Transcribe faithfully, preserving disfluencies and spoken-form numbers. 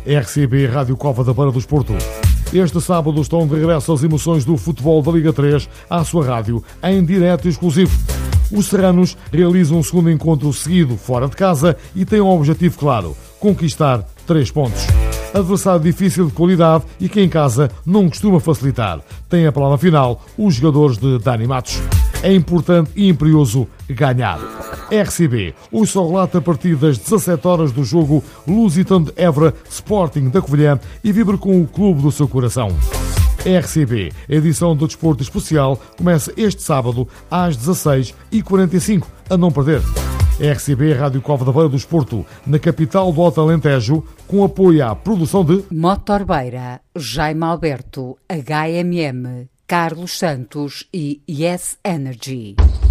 R C B Rádio Cova da Beira do Desporto. Este sábado estão de regresso as emoções do futebol da Liga três à sua rádio, em direto e exclusivo. Os serranos realizam um segundo encontro seguido fora de casa e têm um objetivo claro: conquistar três pontos. Adversário difícil de qualidade e que em casa não costuma facilitar. Tem a palavra final os jogadores de Dani Matos. É importante e imperioso ganhar. R C B, hoje só relata a partir das dezassete horas do jogo Lusitano de Évora Sporting da Covilhã e vibra com o clube do seu coração. R C B, a edição do Desporto Especial, começa este sábado às dezasseis e quarenta e cinco, a não perder. R C B Rádio Cova da Beira do Desporto, na capital do Alto Alentejo, com apoio à produção de Motorbeira, Jaime Alberto, H M M, Carlos Santos e Yes Energy.